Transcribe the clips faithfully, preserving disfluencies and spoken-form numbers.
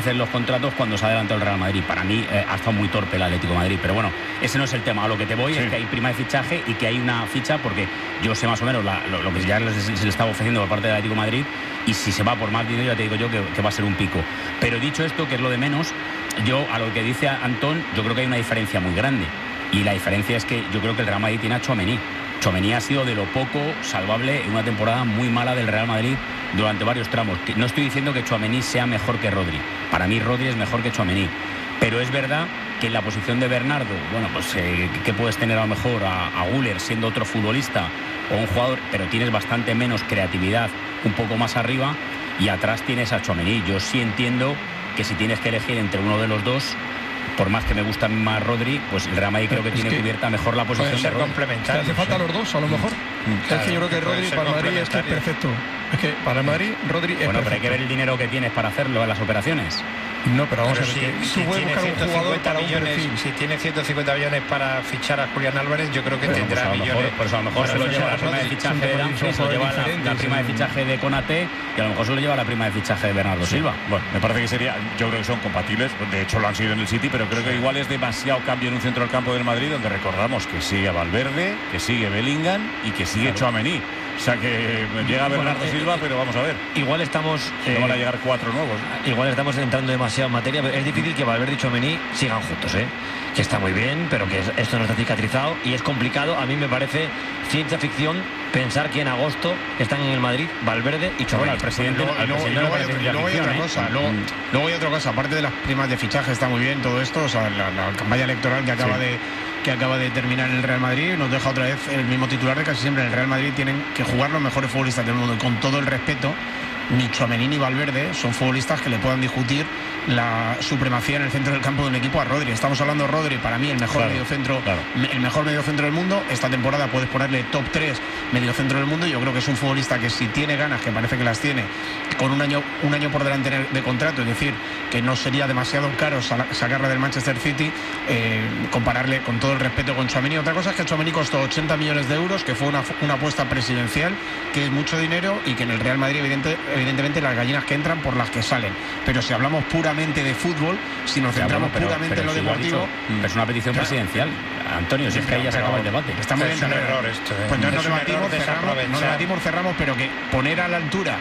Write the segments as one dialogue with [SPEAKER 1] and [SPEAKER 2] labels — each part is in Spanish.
[SPEAKER 1] veces los contratos cuando se ha adelantado el Real Madrid. Para mí eh, ha estado muy torpe el Atlético de Madrid, pero bueno, ese no es el tema. A lo que te voy sí. es que hay prima de fichaje y que hay una ficha, porque yo sé más o menos la, lo, lo que ya se le estaba ofreciendo por parte del Atlético de Madrid, y si se va por más dinero ya te digo yo que, que va a ser un pico. Pero dicho esto, que es lo de menos, yo a lo que dice Antón, yo creo que hay una diferencia muy grande, y la diferencia es que yo creo que el Real Madrid tiene a Tchouaméni. Tchouaméni ha sido de lo poco salvable en una temporada muy mala del Real Madrid durante varios tramos. No estoy diciendo que Tchouaméni sea mejor que Rodri. Para mí Rodri es mejor que Tchouaméni. Pero es verdad que en la posición de Bernardo, bueno, pues eh, ¿qué puedes tener a lo mejor a, a Güler siendo otro futbolista o un jugador? Pero tienes bastante menos creatividad un poco más arriba, y atrás tienes a Tchouaméni. Yo sí entiendo que si tienes que elegir entre uno de los dos, por más que me gusta más Rodri, pues el Real Madrid creo que es tiene que cubierta mejor la posición de Rodri.
[SPEAKER 2] Complementario. Hace falta los dos, a lo mejor. Claro, es que yo creo que Rodri para Madrid es que es perfecto. Es que para Madrid Rodri es
[SPEAKER 1] bueno,
[SPEAKER 2] perfecto.
[SPEAKER 1] Pero hay que ver el dinero que tienes para hacerlo en las operaciones.
[SPEAKER 2] No, pero vamos
[SPEAKER 3] pero
[SPEAKER 2] a ver,
[SPEAKER 3] si,
[SPEAKER 2] que
[SPEAKER 3] si
[SPEAKER 2] tú puedes buscar un jugador para un
[SPEAKER 3] millones, si tiene ciento cincuenta millones para fichar a Julián Álvarez, yo creo que
[SPEAKER 1] bueno,
[SPEAKER 3] tendrá
[SPEAKER 1] pues
[SPEAKER 3] millones.
[SPEAKER 1] Mejor, pues a lo mejor se lo lleva la prima de fichaje de Dumfries, se lo lleva la, la prima de fichaje de Konaté, y a lo mejor se lo lleva la prima de fichaje de Bernardo
[SPEAKER 4] sí.
[SPEAKER 1] Silva.
[SPEAKER 4] Bueno, me parece que sería, yo creo que son compatibles, de hecho lo han sido en el City, pero creo que igual es demasiado cambio en un centro del campo del Madrid, donde recordamos que sigue Valverde, que sigue Bellingham y que sigue claro. Tchouaméni. O sea que llega Bernardo bueno, Silva, eh, pero vamos a ver.
[SPEAKER 5] Igual estamos...
[SPEAKER 4] Eh, no van a llegar cuatro nuevos.
[SPEAKER 5] Igual estamos entrando demasiado en materia, pero es difícil que Valverde y Tchouaméni sigan juntos, ¿eh? Que está muy bien, pero que esto no está cicatrizado y es complicado. A mí me parece ciencia ficción pensar que en agosto están en el Madrid Valverde y Tchouaméni.
[SPEAKER 1] Bueno, al presidente...
[SPEAKER 6] Luego,
[SPEAKER 1] al
[SPEAKER 6] luego,
[SPEAKER 1] presidente
[SPEAKER 6] luego,
[SPEAKER 1] no
[SPEAKER 6] hay, luego hay otra cosa, luego, luego hay otra cosa, aparte de las primas de fichaje, está muy bien todo esto, o sea, la, la campaña electoral que acaba sí. de... que acaba de terminar en el Real Madrid nos deja otra vez el mismo titular de casi siempre. En el Real Madrid tienen que jugar los mejores futbolistas del mundo, y con todo el respeto, ni Tchouaméni ni Valverde son futbolistas que le puedan discutir la supremacía en el centro del campo de un equipo a Rodri. Estamos hablando de Rodri, para mí el mejor claro, mediocentro claro. el mejor mediocentro del mundo. Esta temporada puedes ponerle top tres mediocentro del mundo. Yo creo que es un futbolista que, si tiene ganas, que parece que las tiene, con un año un año por delante de contrato, es decir, que no sería demasiado caro sacarla del Manchester City, eh, compararle, con todo el respeto, con Tchouaméni. Otra cosa es que Tchouaméni costó ochenta millones de euros, que fue una, una apuesta presidencial, que es mucho dinero, y que en el Real Madrid evidente, evidentemente las gallinas que entran por las que salen. Pero si hablamos puramente de fútbol, si nos centramos ya, bueno, pero, puramente pero en lo si deportivo,
[SPEAKER 1] lo dicho, es una petición claro. presidencial, Antonio, si es que ahí ya se acaba el debate.
[SPEAKER 6] Está muy
[SPEAKER 3] es
[SPEAKER 6] bien,
[SPEAKER 3] un error esto, ¿eh?
[SPEAKER 6] Pues no nos
[SPEAKER 3] debatimos,
[SPEAKER 6] cerramos, no debatimos, cerramos, pero que poner a la altura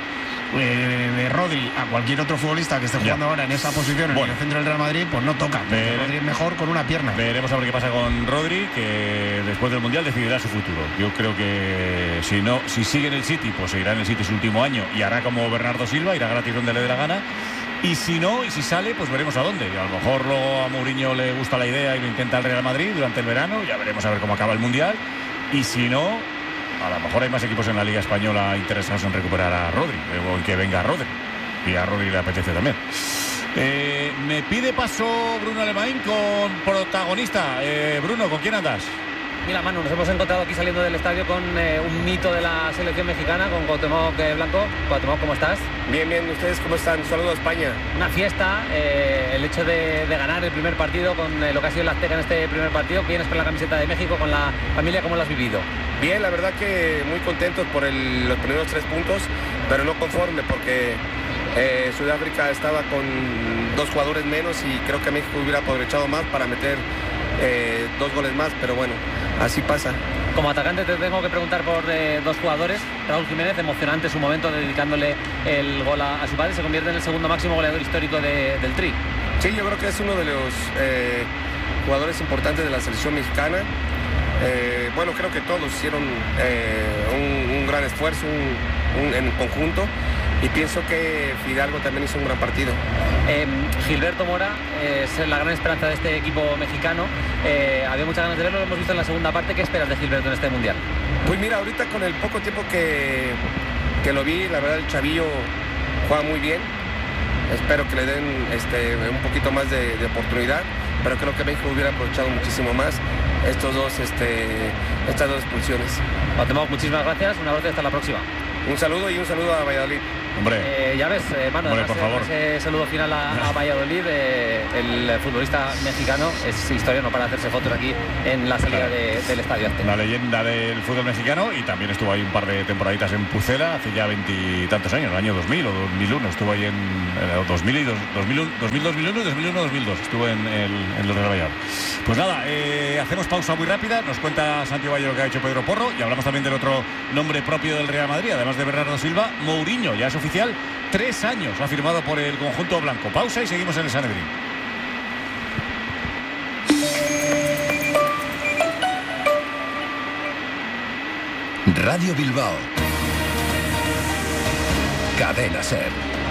[SPEAKER 6] eh, de Rodri a cualquier otro futbolista que esté jugando ya. ahora en esa posición en bueno. el centro del Real Madrid, pues no toca.
[SPEAKER 4] Ver,
[SPEAKER 6] Rodri es mejor con una pierna.
[SPEAKER 4] Veremos a ver qué pasa con Rodri, que después del Mundial decidirá su futuro. Yo creo que si no, si sigue en el City, pues seguirá en el City su último año y hará como Bernardo Silva, irá gratis donde le dé la gana. Y si no, y si sale, pues veremos a dónde. A lo mejor luego a Mourinho le gusta la idea y lo intenta el Real Madrid durante el verano. Ya veremos a ver cómo acaba el Mundial. Y si no, a lo mejor hay más equipos en la Liga Española interesados en recuperar a Rodri, o en que venga Rodri. Y a Rodri le apetece también. Eh, me pide paso Bruno Alemán con protagonista. Eh, Bruno, ¿con quién andas?
[SPEAKER 7] Mira, Manu, nos hemos encontrado aquí saliendo del estadio con eh, un mito de la selección mexicana, con Cuauhtémoc Blanco. Cuauhtémoc, ¿cómo estás?
[SPEAKER 8] Bien, bien. ¿Ustedes cómo están? Un saludo a España.
[SPEAKER 7] Una fiesta, eh, el hecho de, de ganar el primer partido con eh, lo que ha sido el Azteca en este primer partido. Vienes con la camiseta de México, con la familia, ¿cómo lo has vivido?
[SPEAKER 8] Bien, la verdad que muy contentos por el, los primeros tres puntos, pero no conforme porque eh, Sudáfrica estaba con dos jugadores menos y creo que México hubiera aprovechado más para meter eh, dos goles más, pero bueno, así pasa.
[SPEAKER 7] Como atacante te tengo que preguntar por eh, dos jugadores. Raúl Jiménez, emocionante su momento dedicándole el gol a, a su padre, se convierte en el segundo máximo goleador histórico de, del Tri.
[SPEAKER 8] Sí, yo creo que es uno de los eh, jugadores importantes de la selección mexicana. Eh, bueno, creo que todos hicieron eh, un, un gran esfuerzo un, un, en conjunto y pienso que Fidalgo también hizo un gran partido.
[SPEAKER 7] Eh, Gilberto Mora eh, es la gran esperanza de este equipo mexicano. Eh, había muchas ganas de verlo, lo hemos visto en la segunda parte. ¿Qué esperas de Gilberto en este Mundial?
[SPEAKER 8] Pues mira, ahorita con el poco tiempo que, que lo vi, la verdad el chavillo juega muy bien. Espero que le den este, un poquito más de, de oportunidad, pero creo que México hubiera aprovechado muchísimo más estos dos, este, estas dos expulsiones.
[SPEAKER 7] Cuauhtémoc, muchísimas gracias, un abrazo y hasta la próxima.
[SPEAKER 8] Un saludo y un saludo a Valladolid.
[SPEAKER 4] Hombre,
[SPEAKER 7] eh, ya ves, eh, Manu,
[SPEAKER 4] hombre,
[SPEAKER 7] además,
[SPEAKER 4] por favor.
[SPEAKER 7] ese saludo final a, a Valladolid, eh, el futbolista mexicano es historia no para hacerse fotos aquí en la salida
[SPEAKER 4] Claro.
[SPEAKER 7] de, del Estadio Azteca.
[SPEAKER 4] Una leyenda del fútbol mexicano, y también estuvo ahí un par de temporaditas en Pucela hace ya veintitantos años, el año dos mil o dos mil uno, estuvo ahí en eh, dos mil y dos, dos mil, dos mil, dos mil uno y dos mil uno dos mil dos, estuvo en, el, en los Real Valladolid. Pues nada, eh, hacemos pausa muy rápida, nos cuenta Santiago Valle lo que ha hecho Pedro Porro, y hablamos también del otro nombre propio del Real Madrid, además de Bernardo Silva, Mourinho, ya es oficial, tres años ha firmado por el conjunto blanco. Pausa y seguimos en el Sanedrín.
[SPEAKER 9] Radio Bilbao. Cadena Ser.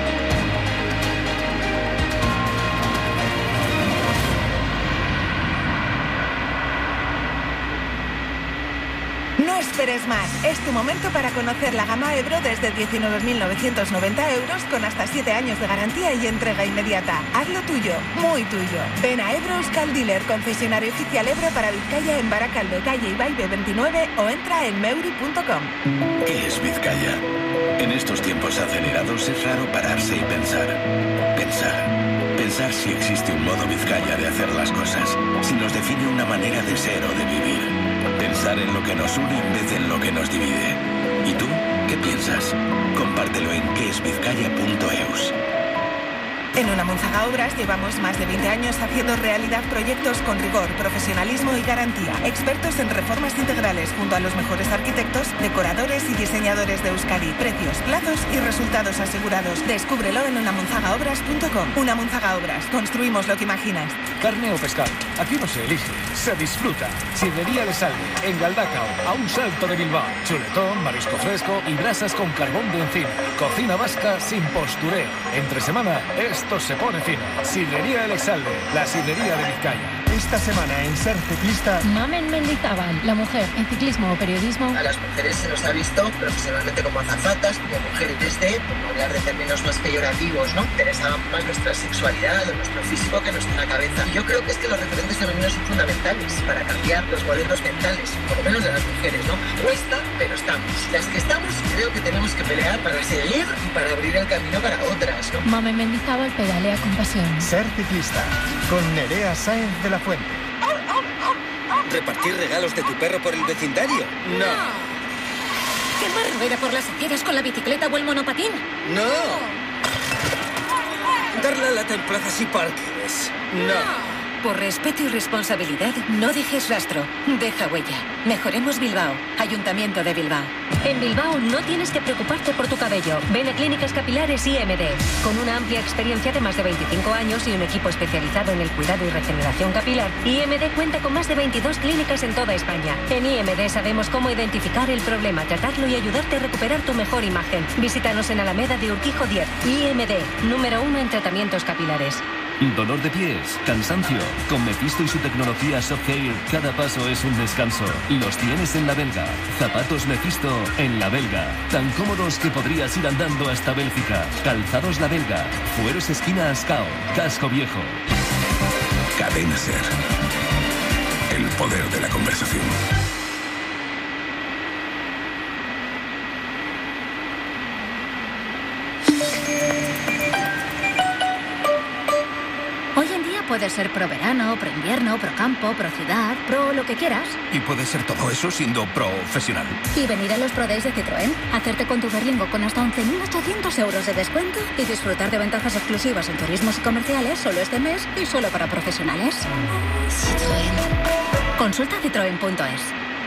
[SPEAKER 10] No esperes más. Es tu momento para conocer la gama Ebro desde diecinueve mil novecientos noventa euros con hasta siete años de garantía y entrega inmediata. Hazlo tuyo, muy tuyo. Ven a Ebro Euskal Dealer, concesionario oficial Ebro para Vizcaya en Barakaldo, calle Ibaide veintinueve, o entra en meuri punto com.
[SPEAKER 11] ¿Qué es Vizcaya? En estos tiempos acelerados es raro pararse y pensar. Pensar. Pensar si existe un modo Vizcaya de hacer las cosas, si nos define una manera de ser o de vivir. Pensar en lo que nos une en vez de en lo que nos divide. ¿Y tú qué piensas? Compártelo en que es vizcaya punto eus.
[SPEAKER 10] En Unamunzaga Obras llevamos más de veinte años haciendo realidad proyectos con rigor, profesionalismo y garantía. Expertos en reformas integrales junto a los mejores arquitectos, decoradores y diseñadores de Euskadi. Precios, plazos y resultados asegurados. Descúbrelo en unamunzaga obras punto com. Unamunzaga Obras. Construimos lo que imaginas.
[SPEAKER 12] Carne o pescado. Aquí no se elige, se disfruta. Sidrería de Salve, en Galdacao, a un salto de Bilbao. Chuletón, marisco fresco y brasas con carbón de encina. Cocina vasca sin postureo. Entre semana, esto se pone fino. Sidrería del Exalde, la sidrería de Vizcaya.
[SPEAKER 13] Esta semana en Ser Ciclista,
[SPEAKER 14] Mamen Mendizábal, la mujer en ciclismo o periodismo.
[SPEAKER 15] A las mujeres se nos ha visto profesionalmente como azafatas, como mujeres de, por no hablar de términos más peyorativos, ¿no? Interesaba más nuestra sexualidad o nuestro físico que nuestra cabeza. Y yo creo que es que los referentes femeninos son fundamentales para cambiar los modelos mentales, por lo menos de las mujeres, ¿no? Cuesta, pero estamos. Las que estamos, creo que tenemos que pelear para seguir y para abrir el camino para otras, ¿no?
[SPEAKER 14] Mamen Mendizábal pedalea con pasión.
[SPEAKER 13] Ser Ciclista, con Nerea Sáenz de la Fuente.
[SPEAKER 16] ¿Repartir regalos de tu perro por el vecindario? No.
[SPEAKER 14] ¿Quemar rueda por las aceras con la bicicleta o el monopatín?
[SPEAKER 16] No. Dar la lata en plazas y parques. No.
[SPEAKER 14] Por respeto y responsabilidad, no dejes rastro. Deja huella. Mejoremos Bilbao. Ayuntamiento de Bilbao.
[SPEAKER 17] En Bilbao no tienes que preocuparte por tu cabello. Ven a Clínicas Capilares I M D. Con una amplia experiencia de más de veinticinco años y un equipo especializado en el cuidado y regeneración capilar, I M D cuenta con más de veintidós clínicas en toda España. En I M D sabemos cómo identificar el problema, tratarlo y ayudarte a recuperar tu mejor imagen. Visítanos en Alameda de Urquijo diez. I M D, número uno en tratamientos capilares.
[SPEAKER 18] Dolor de pies, cansancio. Con Mephisto y su tecnología Soft Air, cada paso es un descanso. Los tienes en La Belga. Zapatos Mephisto en La Belga. Tan cómodos que podrías ir andando hasta Bélgica. Calzados La Belga. Fueros esquina Ascao. Casco Viejo.
[SPEAKER 11] Cadena Ser. El poder de la conversación.
[SPEAKER 14] Hoy en día puedes ser pro verano, pro invierno, pro campo, pro ciudad, pro lo que quieras.
[SPEAKER 9] Y puede ser todo eso siendo profesional.
[SPEAKER 14] Y venir a los Pro Days de Citroën, hacerte con tu Berlingo con hasta once mil ochocientos euros de descuento y disfrutar de ventajas exclusivas en turismos y comerciales solo este mes y solo para profesionales. Citroën. Consulta citroen punto es.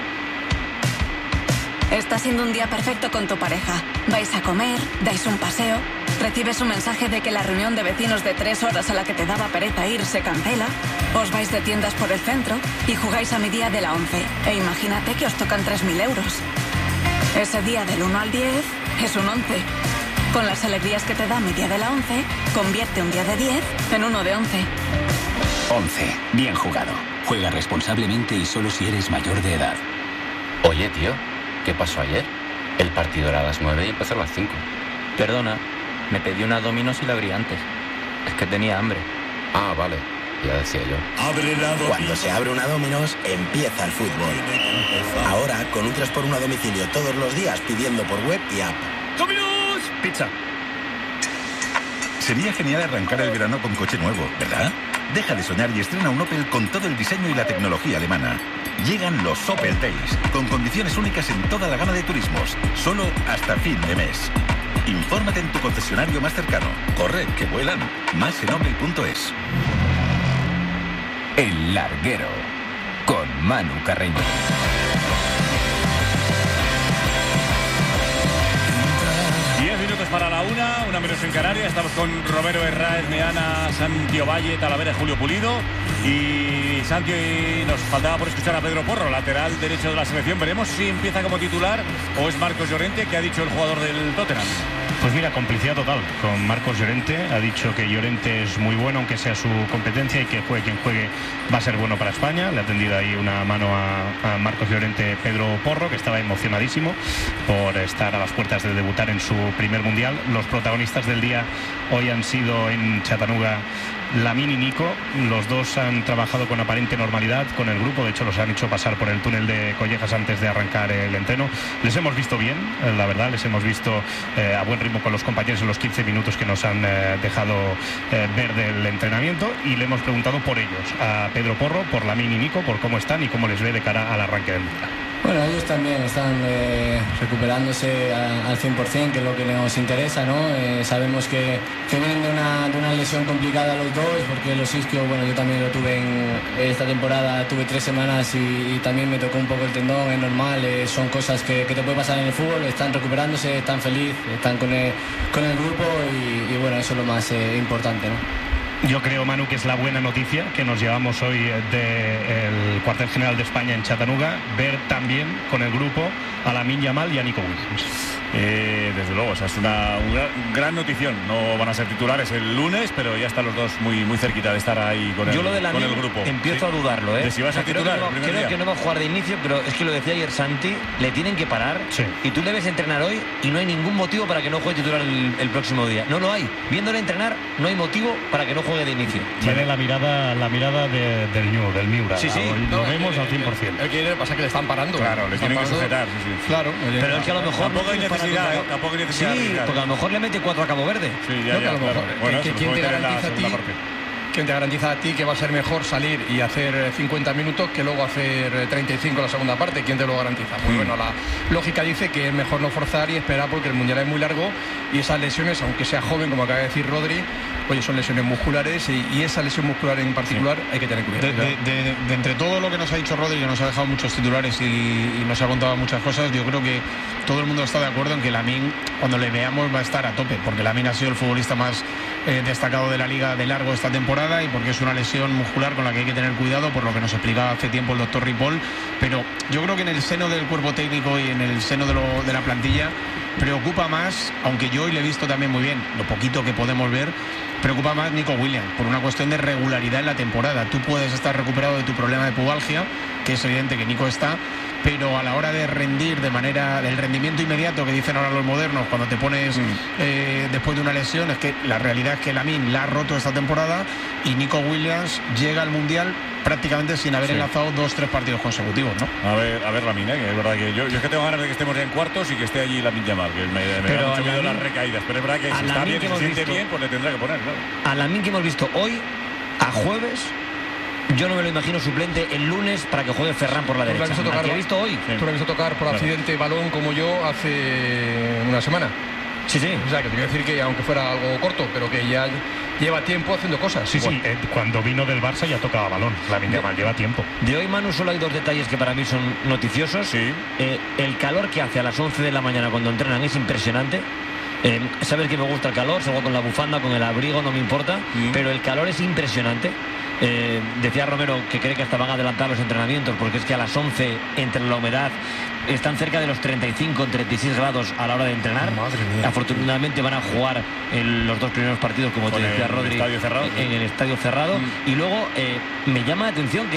[SPEAKER 19] Está siendo un día perfecto con tu pareja. Vais a comer, dais un paseo, recibes un mensaje de que la reunión de vecinos de tres horas a la que te daba pereza ir se cancela, os vais de tiendas por el centro y jugáis a mi día de la once. E imagínate que os tocan tres mil euros. Ese día del uno al diez es un once. Con las alegrías que te da mi día de la once, convierte un día de diez en uno de once.
[SPEAKER 20] once. Bien jugado. Juega responsablemente y solo si eres mayor de edad.
[SPEAKER 21] Oye, tío, ¿qué pasó ayer? El partido era a las nueve y empezó a las cinco.
[SPEAKER 22] Perdona, me pedí una Domino's y la abrí antes. Es que tenía hambre.
[SPEAKER 21] Ah, vale, ya decía yo.
[SPEAKER 23] Cuando se abre una Domino's, empieza el fútbol. Ahora, con un tres por uno a domicilio todos los días pidiendo por web y app.
[SPEAKER 22] ¡Domino's! Pizza.
[SPEAKER 1] Sería genial arrancar el verano con coche nuevo, ¿verdad? Deja de soñar y estrena un Opel con todo el diseño y la tecnología alemana. Llegan los Opel Days, con condiciones únicas en toda la gama de turismos, solo hasta fin de mes. Infórmate en tu concesionario más cercano. Corre, que vuelan. Más en opel punto es.
[SPEAKER 2] El Larguero, con Manu Carreño.
[SPEAKER 4] Diez minutos para la una, una menos en Canarias. Estamos con Romero Herráez, Meana, Santi Ovalle, Talavera y Julio Pulido. Y Santi, nos faltaba por escuchar a Pedro Porro, lateral derecho de la selección. Veremos si empieza como titular o es Marcos Llorente, que ha dicho el jugador del Tottenham.
[SPEAKER 5] Pues mira, complicidad total con Marcos Llorente. Ha dicho que Llorente es muy bueno, aunque sea su competencia, y que juegue quien juegue va a ser bueno para España. Le ha tendido ahí una mano a, a Marcos Llorente Pedro Porro, que estaba emocionadísimo por estar a las puertas de debutar en su primer mundial. Los protagonistas del día hoy han sido en Chattanooga Lamine y Nico. Los dos han trabajado con aparente normalidad con el grupo. De hecho, los han hecho pasar por el túnel de Collejas antes de arrancar el entreno. Les hemos visto bien, la verdad. Les hemos visto eh, a buen ritmo con los compañeros en los quince minutos que nos han eh, dejado eh, ver del entrenamiento. Y le hemos preguntado por ellos, a Pedro Porro, por Lamine y Nico, por cómo están y cómo les ve de cara al arranque del mundial.
[SPEAKER 24] Bueno, ellos también están eh, recuperándose a, al cien por cien, que es lo que nos interesa, ¿no? Eh, sabemos que, que vienen de una, de una lesión complicada los dos, porque los isquios, bueno, yo también lo tuve en esta temporada, tuve tres semanas y, y también me tocó un poco el tendón, es normal, eh, son cosas que, que te puede pasar en el fútbol. Están recuperándose, están felices, están con el, con el grupo y, y bueno, eso es lo más eh, importante, ¿no?
[SPEAKER 5] Yo creo, Manu, que es la buena noticia que nos llevamos hoy del cuartel general de España en Chattanooga, ver también con el grupo a Lamine Yamal y a Nico Williams.
[SPEAKER 4] Eh, desde luego, o sea, es una, una gran notición. No van a ser titulares el lunes, pero ya están los dos muy, muy cerquita de estar ahí con el,
[SPEAKER 25] Yo lo de
[SPEAKER 4] con el grupo.
[SPEAKER 25] Empiezo
[SPEAKER 4] ¿Sí?
[SPEAKER 25] a dudarlo, ¿eh?
[SPEAKER 4] De si vas a
[SPEAKER 25] creo
[SPEAKER 4] titular
[SPEAKER 25] que no,
[SPEAKER 4] el primer
[SPEAKER 25] creo
[SPEAKER 4] día.
[SPEAKER 25] que no va a jugar de inicio, pero es que lo decía ayer Santi, le tienen que parar.
[SPEAKER 5] Sí.
[SPEAKER 25] Y tú le ves entrenar hoy y no hay ningún motivo para que no juegue titular el, el próximo día. No lo hay. Viéndole entrenar, no hay motivo para que no juegue de inicio.
[SPEAKER 5] Tiene la mirada la mirada de, del New, del Miura.
[SPEAKER 25] Sí, sí.
[SPEAKER 5] Lo
[SPEAKER 25] No,
[SPEAKER 5] vemos
[SPEAKER 25] que,
[SPEAKER 5] al cien por cien.
[SPEAKER 26] El que pasa es que le están parando.
[SPEAKER 4] Claro, le tienen que sujetar. Sí, sí.
[SPEAKER 26] Claro.
[SPEAKER 25] Pero es que a lo mejor
[SPEAKER 4] tampoco hay necesidad, ¿eh? Tampoco hay necesidad.
[SPEAKER 25] Sí, porque a lo mejor le mete cuatro a Cabo Verde.
[SPEAKER 4] Sí, ya,
[SPEAKER 26] No,
[SPEAKER 4] ya,
[SPEAKER 26] a lo
[SPEAKER 4] claro.
[SPEAKER 26] mejor,
[SPEAKER 4] Bueno,
[SPEAKER 26] que-
[SPEAKER 4] se
[SPEAKER 26] ¿quién
[SPEAKER 4] puede
[SPEAKER 26] te
[SPEAKER 4] meter en la
[SPEAKER 26] garantiza a
[SPEAKER 4] segunda
[SPEAKER 26] ti?
[SPEAKER 4] parte.
[SPEAKER 26] ¿Quién te garantiza a ti que va a ser mejor salir y hacer cincuenta minutos que luego hacer treinta y cinco en la segunda parte? ¿Quién te lo garantiza? Pues
[SPEAKER 4] Mm.
[SPEAKER 26] bueno, la lógica dice que es mejor no forzar y esperar porque el Mundial es muy largo y esas lesiones, aunque sea joven, como acaba de decir Rodri, oye, son lesiones musculares y, y esa lesión muscular en particular hay que tener cuidado.
[SPEAKER 6] De, de- de- de entre todo lo que nos ha dicho Rodri, que nos ha dejado muchos titulares y, y nos ha contado muchas cosas, yo creo que todo el mundo está de acuerdo en que Lamine, cuando le veamos, va a estar a tope, porque Lamine ha sido el futbolista más eh, destacado de la liga de largo esta temporada y porque es una lesión muscular con la que hay que tener cuidado, por lo que nos explicaba hace tiempo el doctor Ripoll. Pero yo creo que en el seno del cuerpo técnico y en el seno de, lo- de la plantilla preocupa más, aunque yo hoy le he visto también muy bien, lo poquito que podemos ver, preocupa más Nico Williams, por una cuestión de regularidad en la temporada. Tú puedes estar recuperado de tu problema de pubalgia, que es evidente que Nico está, pero a la hora de rendir de manera, del rendimiento inmediato que dicen ahora los modernos, cuando te pones eh, después de una lesión, es que la realidad es que Lamine la ha roto esta temporada y Nico Williams llega al Mundial prácticamente sin haber
[SPEAKER 4] Sí.
[SPEAKER 6] enlazado dos, tres partidos consecutivos, ¿no?
[SPEAKER 4] A ver, a ver Lamine, ¿eh? Que es verdad que yo, yo es que tengo ganas de que estemos ya en cuartos y que esté allí Lamine Yamal, que me, me
[SPEAKER 25] Pero
[SPEAKER 4] da
[SPEAKER 25] a
[SPEAKER 4] mucho miedo
[SPEAKER 25] Lamine-
[SPEAKER 4] las recaídas, pero es verdad que
[SPEAKER 25] a
[SPEAKER 4] si está
[SPEAKER 25] Lamine
[SPEAKER 4] bien,
[SPEAKER 25] que
[SPEAKER 4] si se
[SPEAKER 25] hemos
[SPEAKER 4] siente
[SPEAKER 25] visto-
[SPEAKER 4] bien, pues le tendrá que poner, claro.
[SPEAKER 25] A Lamine que hemos visto hoy, a jueves, yo no me lo imagino suplente el lunes para que juegue Ferran por la
[SPEAKER 26] ¿Tú lo has
[SPEAKER 25] derecha.
[SPEAKER 26] visto
[SPEAKER 25] Al
[SPEAKER 26] tocar,
[SPEAKER 25] que he visto hoy.
[SPEAKER 26] ¿Tú lo has visto tocar por
[SPEAKER 25] Claro.
[SPEAKER 26] accidente balón como yo hace una semana?
[SPEAKER 25] Sí, sí.
[SPEAKER 26] O sea, que te quiero decir que aunque fuera algo corto, pero que ya lleva tiempo haciendo cosas.
[SPEAKER 5] Sí,
[SPEAKER 26] Bueno.
[SPEAKER 5] sí, eh, cuando vino del Barça ya tocaba balón. Lamine Yamal lleva tiempo.
[SPEAKER 25] De hoy, Manu, solo hay dos detalles que para mí son noticiosos. Eh, el calor que hace a las once de la mañana cuando entrenan es impresionante. Eh, sabes que me gusta el calor, salgo con la bufanda, con el abrigo, no me importa, pero el calor es impresionante. Eh, decía Romero que cree que hasta van a adelantar los entrenamientos porque es que a las once, entre la humedad, están cerca de los treinta y cinco, treinta y seis grados a la hora de entrenar. Afortunadamente van a jugar en los dos primeros partidos, como
[SPEAKER 4] Con
[SPEAKER 25] te decía
[SPEAKER 4] el
[SPEAKER 25] Rodri,
[SPEAKER 4] estadio cerrado,
[SPEAKER 25] en el estadio cerrado. Y luego eh, me llama la atención que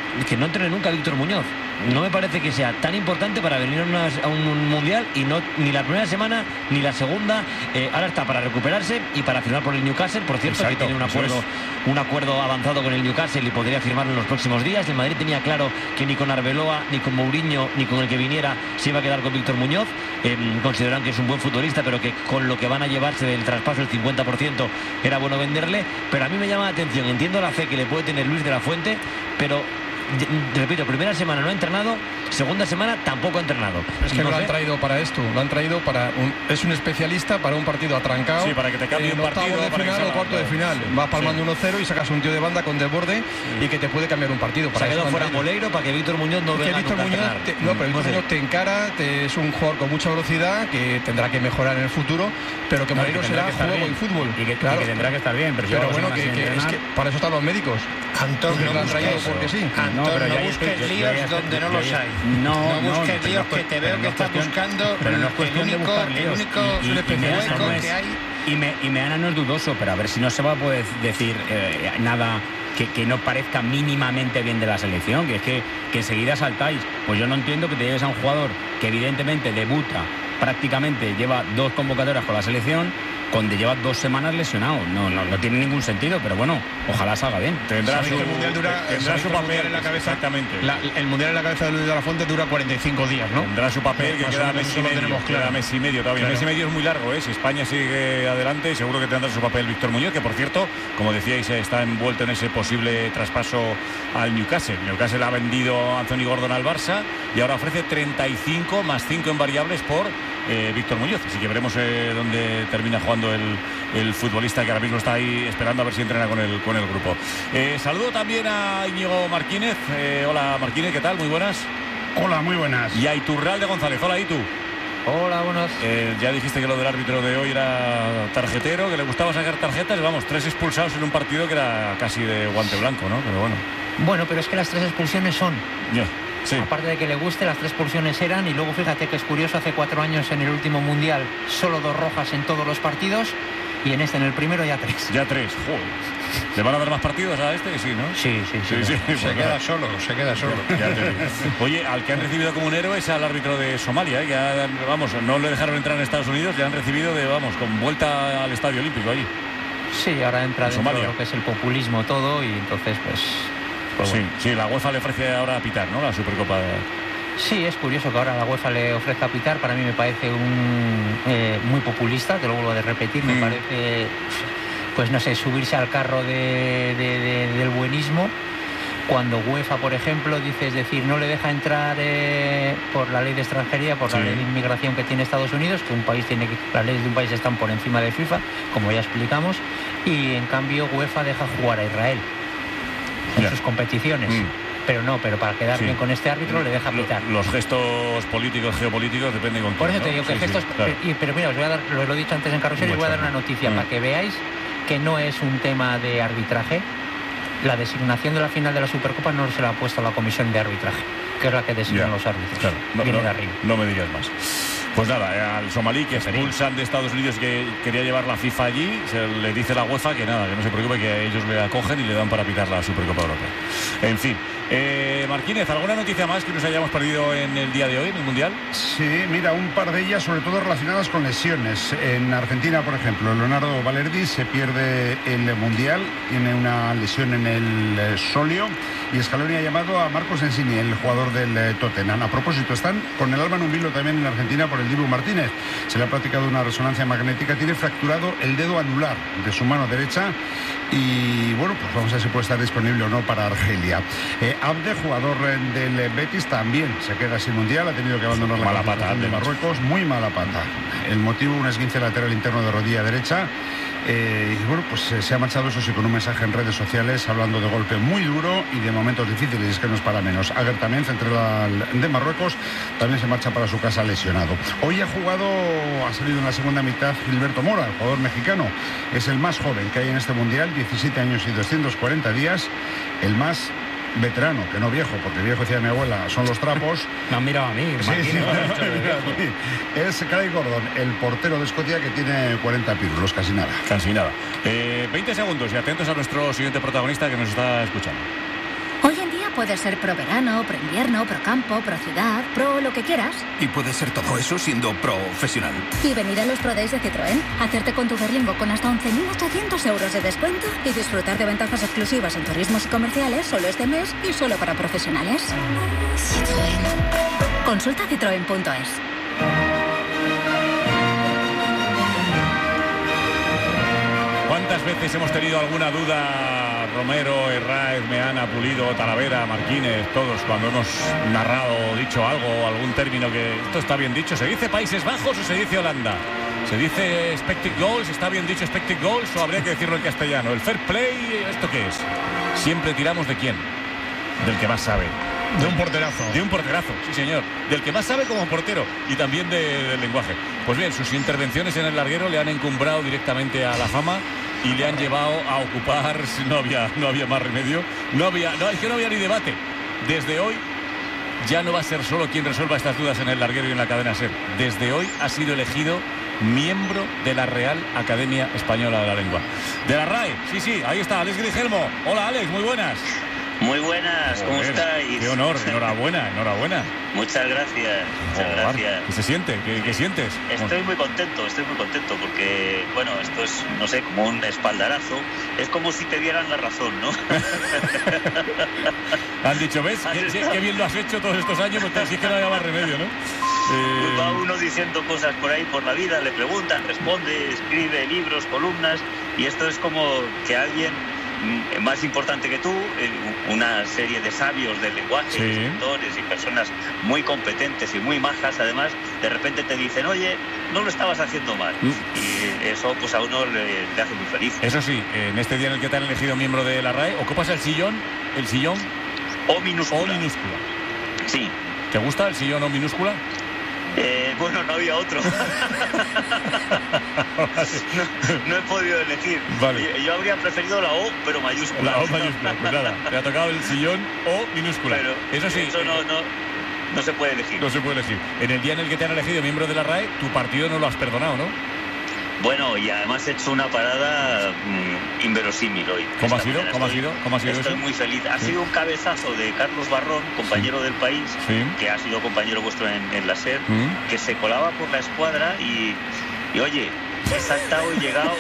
[SPEAKER 25] que no entrene nunca Víctor Muñoz. No me parece que sea tan importante para venir a, una, a un mundial y no ni la primera semana ni la segunda. Eh, ahora está para recuperarse y para firmar por el Newcastle, por cierto. Exacto, que tiene un acuerdo, es. un acuerdo avanzado con el Newcastle y podría firmarlo en los próximos días. El Madrid tenía claro que ni con Arbeloa, ni con Mourinho, ni con el que viniera se iba a quedar con Víctor Muñoz. Eh, consideran que es un buen futbolista, pero que con lo que van a llevarse del traspaso, el cincuenta por ciento, era bueno venderle. Pero a mí me llama la atención, entiendo la fe que le puede tener Luis de la Fuente, pero repito, primera semana no ha entrenado, segunda semana tampoco ha entrenado.
[SPEAKER 26] Es que no, no lo han traído para esto, lo han traído para un, es un especialista para un partido atrancado.
[SPEAKER 4] Sí, para que te cambie un partido
[SPEAKER 26] de
[SPEAKER 4] para
[SPEAKER 26] final o cuarto de final. Vas palmando sí. uno cero y sacas un tío de banda con desborde sí. y que te puede cambiar un partido.
[SPEAKER 25] Para Se ha quedado fuera Moleiro para que Víctor Muñoz no venga
[SPEAKER 26] Víctor Muñoz te, No, pero Víctor Muñoz te encara, te, es un jugador con mucha velocidad que tendrá que mejorar en el futuro, pero que no, Moleiro será juego y fútbol.
[SPEAKER 25] Y que, claro. y que tendrá que estar bien. Pero,
[SPEAKER 26] pero bueno, que, que es que para eso están los médicos.
[SPEAKER 23] Antonio,
[SPEAKER 26] no lo han traído porque sí.
[SPEAKER 23] Antonio, no busques líos donde no los hay.
[SPEAKER 3] No,
[SPEAKER 23] no busques líos que te veo que estás buscando
[SPEAKER 3] pero no es cuestión
[SPEAKER 23] el único,
[SPEAKER 3] de buscar líos.
[SPEAKER 23] El único
[SPEAKER 3] y, y, y
[SPEAKER 23] hueco
[SPEAKER 3] no es,
[SPEAKER 23] que hay.
[SPEAKER 3] Y, me, y Meana no es dudoso, pero a ver si no se va a poder decir eh, nada que, que no parezca mínimamente bien de la selección, que es que, que enseguida saltáis. Pues yo no entiendo que te lleves a un jugador que evidentemente debuta, prácticamente lleva dos convocatorias con la selección, cuando lleva dos semanas lesionado. No, no, no tiene ningún sentido, pero bueno, ojalá salga bien.
[SPEAKER 4] Tendrá su,
[SPEAKER 6] el mundial dura,
[SPEAKER 4] tendrá su papel
[SPEAKER 6] en la cabeza.
[SPEAKER 4] Exactamente.
[SPEAKER 6] La, el mundial en la cabeza de Luis de la Fuente dura cuarenta y cinco días, ¿no?
[SPEAKER 4] Tendrá su papel, que queda mes y medio. Claro. Queda mes y medio todavía. Claro. Mes y medio es muy largo, ¿eh? Si España sigue adelante, seguro que tendrá su papel Víctor Muñoz, que por cierto, como decíais, está envuelto en ese posible traspaso al Newcastle. Newcastle ha vendido a Anthony Gordon al Barça y ahora ofrece treinta y cinco más cinco en variables por eh, Víctor Muñoz. Así que veremos eh, dónde termina jugando el, el futbolista que ahora mismo está ahí esperando a ver si entrena con el, con el grupo. Eh, saludo también a Íñigo Martínez. Eh, hola Martínez, ¿qué tal? Muy buenas.
[SPEAKER 7] Hola, muy buenas.
[SPEAKER 4] Y a Iturralde González. Hola, Itu.
[SPEAKER 8] Hola, buenas.
[SPEAKER 4] Eh, ya dijiste que lo del árbitro de hoy era tarjetero, que le gustaba sacar tarjetas. Vamos, tres expulsados en un partido que era casi de guante blanco, ¿no? Pero bueno.
[SPEAKER 8] Bueno, pero es que las tres expulsiones son.
[SPEAKER 4] Yeah. Sí.
[SPEAKER 8] Aparte de que le guste, las tres expulsiones eran, y luego fíjate que es curioso, hace cuatro años en el último mundial solo dos rojas en todos los partidos, y en este, en el primero, ya tres.
[SPEAKER 4] Ya tres, joder. ¿Le van a dar más partidos a este? Sí, ¿no?
[SPEAKER 8] Sí, sí, sí.
[SPEAKER 4] sí, sí.
[SPEAKER 23] Se pues queda solo, se queda solo.
[SPEAKER 4] Oye, al que han recibido como un héroe es al árbitro de Somalia, ¿eh? Que ya, vamos, no le dejaron entrar en Estados Unidos, le han recibido de, vamos, con vuelta al Estadio Olímpico allí.
[SPEAKER 8] Sí, ahora entra en dentro de lo que es el populismo todo, y entonces, pues... pues
[SPEAKER 4] sí, bueno. sí, la UEFA le ofrece ahora a pitar, ¿no? La Supercopa de...
[SPEAKER 8] Sí, es curioso que ahora la UEFA le ofrezca pitar. Para mí me parece un eh, muy populista, te lo vuelvo a repetir, me mm. parece, pues no sé, subirse al carro de, de, de, del buenismo, cuando UEFA, por ejemplo, dice, es decir, no le deja entrar eh, por la ley de extranjería, por sí. la ley de inmigración que tiene Estados Unidos, que un país tiene que, las leyes de un país están por encima de FIFA, como ya explicamos, y en cambio UEFA deja jugar a Israel en yeah. sus competiciones. Mm. Pero no, pero para quedar sí. bien con este árbitro le deja pitar.
[SPEAKER 4] Los gestos políticos, geopolíticos, dependen con quién.
[SPEAKER 8] Por eso
[SPEAKER 4] ¿no?
[SPEAKER 8] te digo que sí, gestos... Sí, claro. y, pero mira, os voy a dar, lo, lo he dicho antes en Carrusel, y os voy a dar una noticia mm. para que veáis que no es un tema de arbitraje. La designación de la final de la Supercopa no se la ha puesto la comisión de arbitraje, que es la que designan yeah. los árbitros.
[SPEAKER 4] Claro. No,
[SPEAKER 8] Viene
[SPEAKER 4] no,
[SPEAKER 8] de arriba.
[SPEAKER 4] No me digas más. Pues nada, al somalí que expulsan de Estados Unidos, que quería llevar la FIFA allí, se le dice la UEFA que nada, que no se preocupe, que ellos le acogen y le dan para pitar la Supercopa Europea. En fin, eh, Martínez, ¿alguna noticia más que nos hayamos perdido en el día de hoy, en el Mundial?
[SPEAKER 7] Sí, mira, un par de ellas, sobre todo relacionadas con lesiones. En Argentina, por ejemplo, Leonardo Balerdi se pierde el Mundial, tiene una lesión en el sóleo, y Scaloni ha llamado a Marcos Insigne, el jugador del Tottenham. A propósito, están con el Alba Numbilo también en Argentina por el Dibu Martínez. Se le ha practicado una resonancia magnética, tiene fracturado el dedo anular de su mano derecha, y bueno, pues vamos a ver si puede estar disponible o no para Argelia. Eh, Abde, jugador del Betis, también se queda sin Mundial, ha tenido que abandonar la
[SPEAKER 4] mala pata
[SPEAKER 7] de Marruecos, muy mala pata. El motivo, un esguince lateral interno de rodilla derecha. Eh, y bueno, pues eh, se ha marchado, eso sí, con un mensaje en redes sociales hablando de golpe muy duro y de momentos difíciles, y es que no es para menos. Aguer también, central de Marruecos, también se marcha para su casa lesionado. Hoy ha jugado, ha salido en la segunda mitad Gilberto Mora, el jugador mexicano. Es el más joven que hay en este Mundial, diecisiete años y doscientos cuarenta días, el más veterano, que no viejo, porque viejo, decía mi abuela, son los trapos.
[SPEAKER 3] Me han mirado a mí.
[SPEAKER 7] Sí, sí, no, no, es Craig Gordon, el portero de Escocia, que tiene cuarenta pirulos, casi nada.
[SPEAKER 4] Casi nada. Eh, veinte segundos y atentos a nuestro siguiente protagonista que nos está escuchando.
[SPEAKER 14] Hoy en día puede ser pro verano, pro invierno, pro campo, pro ciudad, pro lo que quieras.
[SPEAKER 9] Y puede ser todo eso siendo profesional.
[SPEAKER 14] Y venir a los Pro Days de Citroën, hacerte con tu Berlingo con hasta once mil ochocientos euros de descuento y disfrutar de ventajas exclusivas en turismos y comerciales solo este mes y solo para profesionales. Citroën. Consulta citroen punto es.
[SPEAKER 4] ¿Cuántas veces hemos tenido alguna duda, Romero, Herráez, Meana, Pulido, Talavera, Marquínez, todos, cuando hemos narrado o dicho algo, algún término que esto está bien dicho? ¿Se dice Países Bajos o se dice Holanda? ¿Se dice expected goals? ¿Está bien dicho expected goals o habría que decirlo en castellano? ¿El fair play? ¿Esto qué es? Siempre tiramos de quién, del que más sabe.
[SPEAKER 6] De un porterazo.
[SPEAKER 4] De un porterazo, sí señor. Del que más sabe como portero y también de, del lenguaje. Pues bien, sus intervenciones en el larguero le han encumbrado directamente a la fama y le han llevado a ocupar, no había, no había más remedio, no había, no, es que no había ni debate. Desde hoy ya no va a ser solo quien resuelva estas dudas en el larguero y en la cadena SER. Desde hoy ha sido elegido miembro de la Real Academia Española de la Lengua. De la RAE, sí, sí, ahí está, Alex Grigelmo. Hola Alex, muy buenas.
[SPEAKER 10] Muy buenas, ¿cómo
[SPEAKER 4] Joder,
[SPEAKER 10] estáis?
[SPEAKER 4] Qué honor, enhorabuena, enhorabuena.
[SPEAKER 10] Muchas gracias, muchas
[SPEAKER 4] Joder,
[SPEAKER 10] gracias.
[SPEAKER 4] ¿Qué se siente? ¿Qué, qué sientes?
[SPEAKER 10] Estoy muy contento, estoy muy contento porque, bueno, esto es, no sé, como un espaldarazo. Es como si te dieran la razón, ¿no?
[SPEAKER 4] Han dicho, ¿ves? Qué, qué bien lo has hecho todos estos años, porque así es que no había más remedio, ¿no?
[SPEAKER 10] Eh... Pues va uno diciendo cosas por ahí por la vida, le preguntan, responde, escribe libros, columnas, y esto es como que alguien más importante que tú, una serie de sabios del lenguaje, sí, escritores y personas muy competentes y muy majas, además, de repente te dicen, oye, no lo estabas haciendo mal. Mm. Y eso pues a uno le, le hace muy feliz.
[SPEAKER 4] Eso sí, en este día en el que te han elegido miembro de la RAE, ¿ocupas el sillón? ¿El sillón?
[SPEAKER 10] O minúscula.
[SPEAKER 4] O minúscula.
[SPEAKER 10] Sí.
[SPEAKER 4] ¿Te gusta el sillón o minúscula?
[SPEAKER 10] Eh, bueno, no había otro. no, no he podido elegir.
[SPEAKER 4] Vale.
[SPEAKER 10] Yo, yo habría preferido la O, pero mayúscula.
[SPEAKER 4] La O mayúscula, pues nada. Te ha tocado el sillón O minúscula.
[SPEAKER 10] Pero
[SPEAKER 4] eso sí.
[SPEAKER 10] Eso no, no, no se puede elegir.
[SPEAKER 4] No se puede elegir. En el día en el que te han elegido miembro de la RAE, tu partido no lo has perdonado, ¿no?
[SPEAKER 10] Bueno, y además he hecho una parada mmm, inverosímil hoy.
[SPEAKER 4] ¿Cómo ha sido? ¿Cómo ha sido? ¿Cómo ha sido
[SPEAKER 10] Estoy
[SPEAKER 4] eso?
[SPEAKER 10] muy feliz. Ha sí. sido un cabezazo de Carlos Barrón, compañero sí. del País,
[SPEAKER 4] sí.
[SPEAKER 10] que ha sido compañero vuestro en, en la SER,
[SPEAKER 4] ¿Mm?
[SPEAKER 10] que se colaba por la escuadra y, y oye, he saltado y llegado.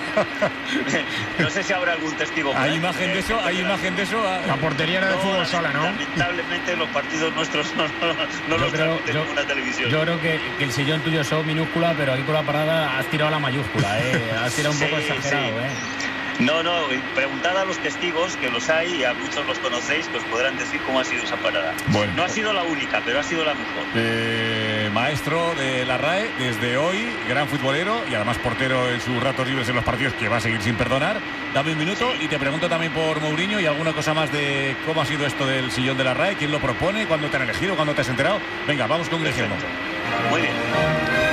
[SPEAKER 10] No sé si habrá algún testigo.
[SPEAKER 4] ¿Hay imagen de eso? ¿Hay imagen de eso?
[SPEAKER 6] La portería era de
[SPEAKER 10] no,
[SPEAKER 6] fútbol sala, ¿no?
[SPEAKER 10] Lamentablemente los partidos nuestros no, no, no los transmiten en ninguna televisión.
[SPEAKER 3] Yo creo que, que el sillón tuyo es minúscula, pero aquí por la parada has tirado la mayúscula, ¿eh? Has tirado un
[SPEAKER 10] sí,
[SPEAKER 3] poco exagerado,
[SPEAKER 10] sí.
[SPEAKER 3] ¿eh?
[SPEAKER 10] No, no, preguntad a los testigos, que los hay y a muchos los conocéis, que os podrán decir cómo ha sido esa parada.
[SPEAKER 4] Bueno.
[SPEAKER 10] No ha sido la única, pero ha sido la mejor.
[SPEAKER 4] Eh, maestro de la RAE, desde hoy, gran futbolero y además portero en sus ratos libres en los partidos, que va a seguir sin perdonar. Dame un minuto sí. y te pregunto también por Mourinho y alguna cosa más de cómo ha sido esto del sillón de la RAE, quién lo propone, cuándo te han elegido, cuándo te has enterado. Venga, vamos con Guillermo.
[SPEAKER 10] Muy bien.